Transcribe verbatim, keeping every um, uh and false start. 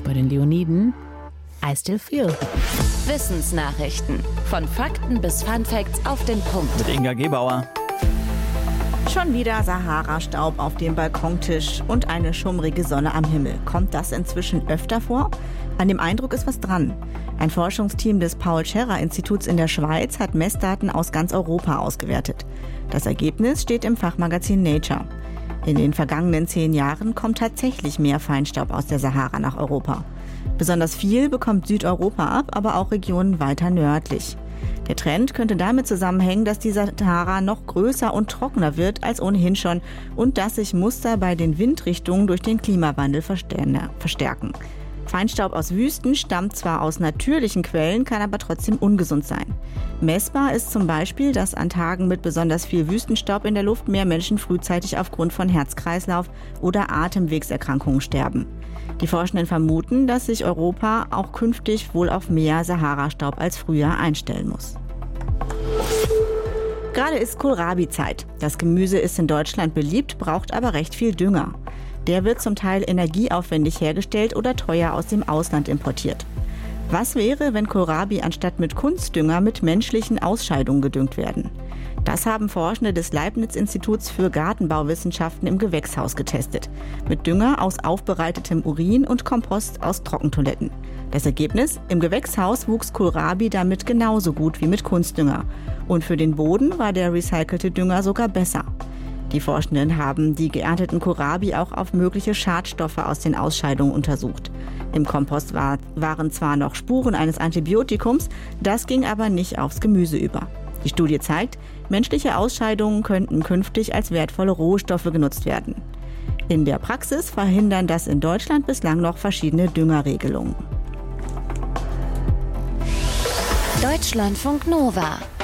bei den Leoniden I Still Feel. Wissensnachrichten. Von Fakten bis Funfacts auf den Punkt. Mit Inga Gebauer. Schon wieder Sahara-Staub auf dem Balkontisch und eine schummrige Sonne am Himmel. Kommt das inzwischen öfter vor? An dem Eindruck ist was dran. Ein Forschungsteam des Paul-Scherrer-Instituts in der Schweiz hat Messdaten aus ganz Europa ausgewertet. Das Ergebnis steht im Fachmagazin Nature. In den vergangenen zehn Jahren kommt tatsächlich mehr Feinstaub aus der Sahara nach Europa. Besonders viel bekommt Südeuropa ab, aber auch Regionen weiter nördlich. Der Trend könnte damit zusammenhängen, dass die Sahara noch größer und trockener wird als ohnehin schon und dass sich Muster bei den Windrichtungen durch den Klimawandel verstärken. Feinstaub aus Wüsten stammt zwar aus natürlichen Quellen, kann aber trotzdem ungesund sein. Messbar ist zum Beispiel, dass an Tagen mit besonders viel Wüstenstaub in der Luft mehr Menschen frühzeitig aufgrund von Herz-Kreislauf- oder Atemwegserkrankungen sterben. Die Forschenden vermuten, dass sich Europa auch künftig wohl auf mehr Sahara-Staub als früher einstellen muss. Gerade ist Kohlrabi-Zeit. Das Gemüse ist in Deutschland beliebt, braucht aber recht viel Dünger. Der wird zum Teil energieaufwendig hergestellt oder teuer aus dem Ausland importiert. Was wäre, wenn Kohlrabi anstatt mit Kunstdünger mit menschlichen Ausscheidungen gedüngt werden? Das haben Forschende des Leibniz-Instituts für Gartenbauwissenschaften im Gewächshaus getestet. Mit Dünger aus aufbereitetem Urin und Kompost aus Trockentoiletten. Das Ergebnis? Im Gewächshaus wuchs Kohlrabi damit genauso gut wie mit Kunstdünger. Und für den Boden war der recycelte Dünger sogar besser. Die Forschenden haben die geernteten Kohlrabi auch auf mögliche Schadstoffe aus den Ausscheidungen untersucht. Im Kompost war, waren zwar noch Spuren eines Antibiotikums, das ging aber nicht aufs Gemüse über. Die Studie zeigt, menschliche Ausscheidungen könnten künftig als wertvolle Rohstoffe genutzt werden. In der Praxis verhindern das in Deutschland bislang noch verschiedene Düngerregelungen. Deutschlandfunk Nova